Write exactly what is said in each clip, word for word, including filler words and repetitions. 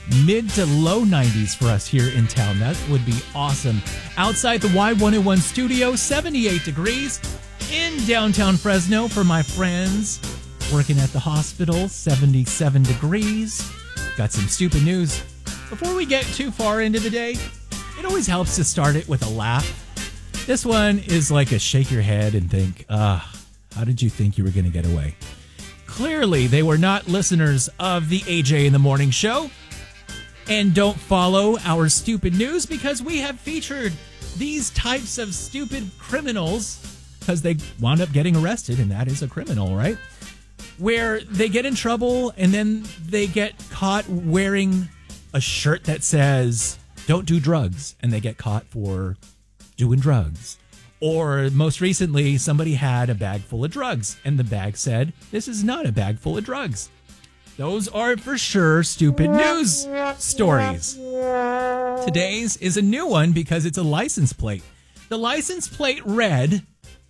mid to low nineties for us here in town. That would be awesome. Outside the Y one oh one studio, seventy-eight degrees. In downtown Fresno for my friends working at the hospital, seventy-seven degrees. Got some stupid news. Before we get too far into the day, it always helps to start it with a laugh. This one is like a shake your head and think, ah, how did you think you were going to get away? Clearly, they were not listeners of the A J in the Morning Show and don't follow our stupid news because we have featured these types of stupid criminals because they wound up getting arrested, and that is a criminal, right? Where they get in trouble and then they get caught wearing a shirt that says, don't do drugs, and they get caught for doing drugs. Or most recently, somebody had a bag full of drugs, and the bag said, this is not a bag full of drugs. Those are for sure stupid news stories. Today's is a new one because it's a license plate. The license plate read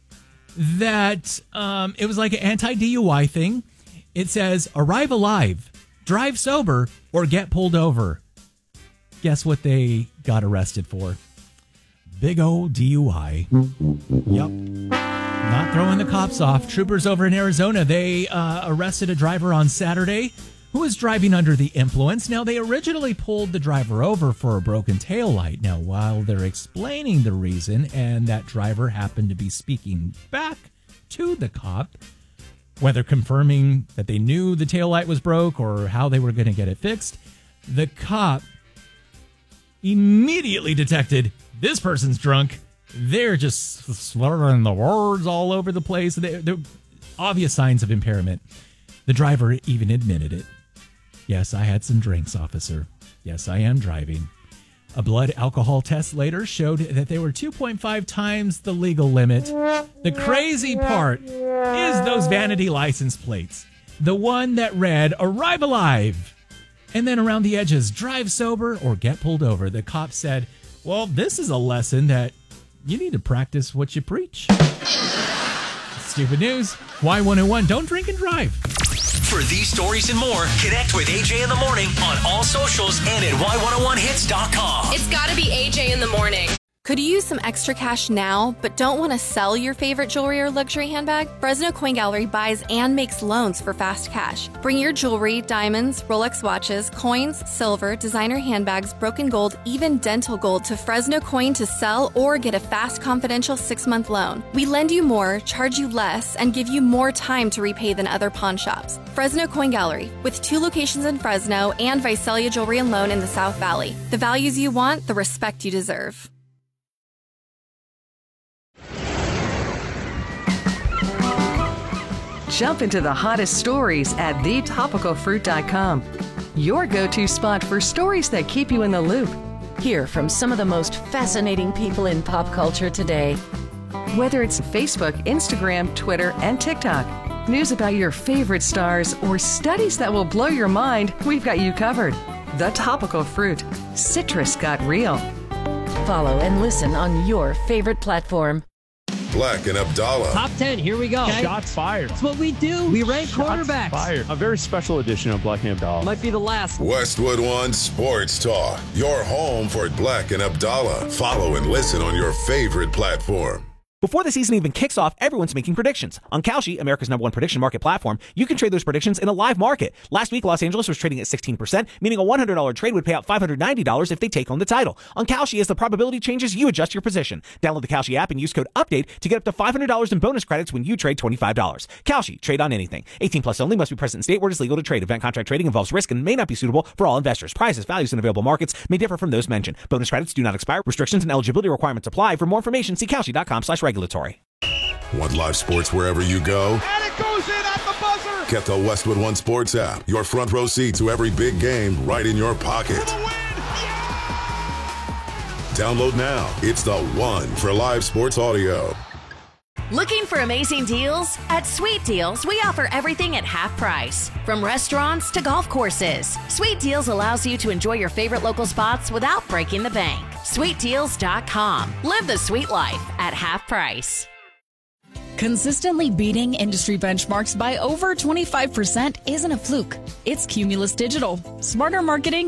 that um, it was like an anti-D U I thing. It says, arrive alive, drive sober, or get pulled over. Guess what they got arrested for? Big old D U I. Yep. Not throwing the cops off. Troopers over in Arizona, they uh, arrested a driver on Saturday who was driving under the influence. Now, they originally pulled the driver over for a broken taillight. Now, while they're explaining the reason, and that driver happened to be speaking back to the cop, whether confirming that they knew the taillight was broke or how they were going to get it fixed, the cop immediately detected this person's drunk. They're just slurring the words all over the place. They're, they're obvious signs of impairment. The driver even admitted it. Yes, I had some drinks, officer. Yes, I am driving. A blood alcohol test later showed that they were two point five times the legal limit. The crazy part is those vanity license plates. The one that read, arrive alive. And then around the edges, drive sober or get pulled over. The cop said, well, this is a lesson that you need to practice what you preach. Stupid news. Y one oh one, don't drink and drive. For these stories and more, connect with A J in the Morning on all socials and at Y one oh one hits dot com. It's gotta be A J in the Morning. Could you use some extra cash now, but don't want to sell your favorite jewelry or luxury handbag? Fresno Coin Gallery buys and makes loans for fast cash. Bring your jewelry, diamonds, Rolex watches, coins, silver, designer handbags, broken gold, even dental gold to Fresno Coin to sell or get a fast, confidential six-month loan. We lend you more, charge you less, and give you more time to repay than other pawn shops. Fresno Coin Gallery, with two locations in Fresno and Visalia Jewelry and Loan in the South Valley. The values you want, the respect you deserve. Jump into the hottest stories at the topical fruit dot com. Your go-to spot for stories that keep you in the loop. Hear from some of the most fascinating people in pop culture today. Whether it's Facebook, Instagram, Twitter, and TikTok, news about your favorite stars, or studies that will blow your mind, we've got you covered. The Topical Fruit. Citrus got real. Follow and listen on your favorite platform. Black and Abdallah. Top ten, here we go. Okay. Shots fired. That's what we do. We rank Shots quarterbacks. Fired. A very special edition of Black and Abdallah. Might be the last. Westwood One Sports Talk. Your home for Black and Abdallah. Follow and listen on your favorite platform. Before the season even kicks off, everyone's making predictions. On Kalshi, America's number one prediction market platform, you can trade those predictions in a live market. Last week, Los Angeles was trading at sixteen percent, meaning a one hundred dollars trade would pay out five hundred ninety dollars if they take home the title. On Kalshi, as the probability changes, you adjust your position. Download the Kalshi app and use code UPDATE to get up to five hundred dollars in bonus credits when you trade twenty-five dollars. Kalshi, trade on anything. eighteen plus only, must be present in state where it is legal to trade. Event contract trading involves risk and may not be suitable for all investors. Prices, values, and available markets may differ from those mentioned. Bonus credits do not expire. Restrictions and eligibility requirements apply. For more information, see Kalshi.com slash regulatory. Want live sports wherever you go? And it goes in at the buzzer! Get the Westwood One Sports app. Your front row seat to every big game right in your pocket. Download now. It's the one for live sports audio. Looking for amazing deals? At Sweet Deals, we offer everything at half price. From restaurants to golf courses, Sweet Deals allows you to enjoy your favorite local spots without breaking the bank. sweet deals dot com. Live the sweet life at half price. Consistently beating industry benchmarks by over twenty-five percent isn't a fluke. It's Cumulus Digital. Smarter marketing